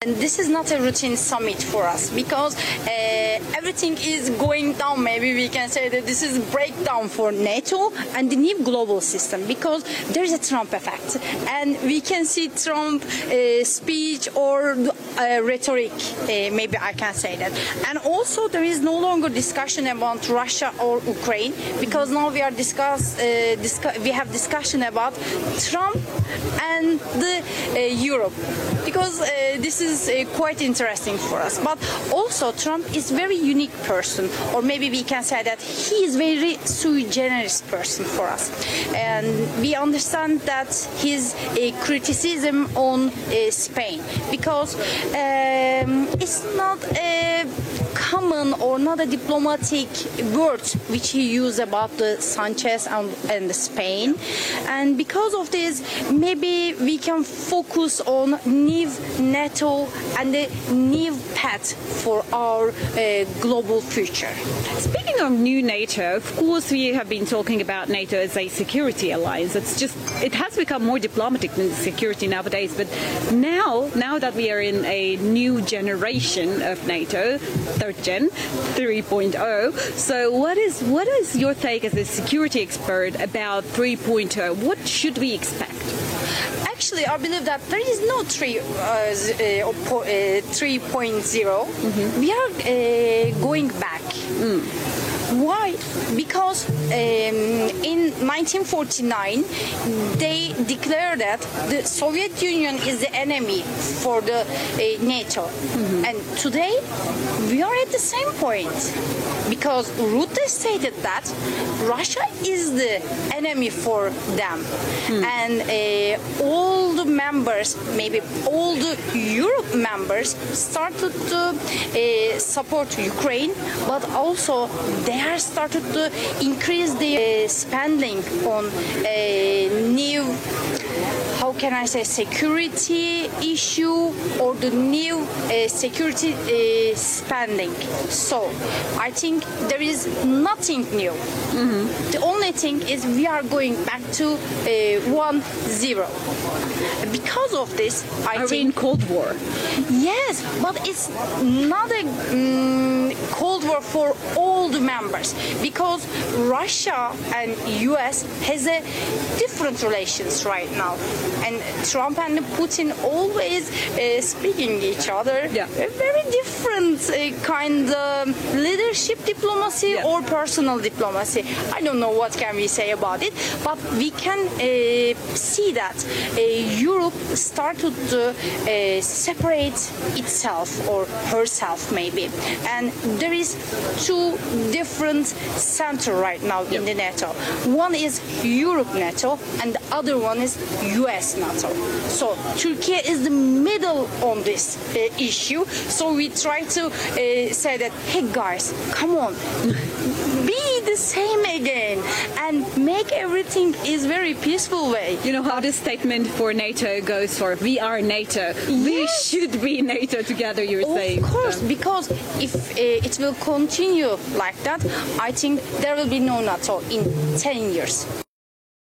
And this is not a routine summit for us because everything is going down. Maybe we can say that this is breakdown for NATO and the new global system because there is a Trump effect. And we can see Trump speech or rhetoric, maybe I can say that. And also there is no longer discussion about Russia or Ukraine because now we have discussion about Trump and the Europe because this is quite interesting for us. But also Trump is very unique person, or maybe we can say that he is very sui generis person for us. And we understand that his criticism on Spain because it's not a common or not a diplomatic word which he used about the Sanchez and Spain. And because of this, maybe we can focus on new NATO and the new path for our global future. Speaking of new NATO, of course we have been talking about NATO as a security alliance. It has become more diplomatic than security nowadays, but now that we are in a new generation of NATO, third gen, 3.0, so what is your take as a security expert about 3.0? What should we expect? Actually, I believe that there is no 3.0. We are going back. Why? Because in 1949 they declared that the Soviet Union is the enemy for the NATO, and today we are at the same point because Rutte stated that Russia is the enemy for them, and all the members, maybe all the Europe members, started to support Ukraine, but also they have started to increase the spending on new, how can I say, security issue or the new security spending. So I think there is nothing new. The only thing is we are going back to 1-0. Because of this, Are we in Cold War? Yes, but it's not a Cold War for all the members because Russia and US has a different relations right now, and Trump and Putin always speaking each other. Yeah. A very different kind of leadership diplomacy or personal diplomacy. I don't know what can we say about it, but we can see that Europe started to separate itself or herself maybe, and there is two different center right now in the NATO. One is Europe NATO and the other one is US NATO. So Turkey is the middle on this issue. So we try to say that, hey guys, come on, be the same again and make everything is very peaceful way. You know how this statement for NATO goes for we are NATO. Yes. We should be NATO together, you're saying. Of course, because if it will continue like that, I think there will be no NATO in 10 years.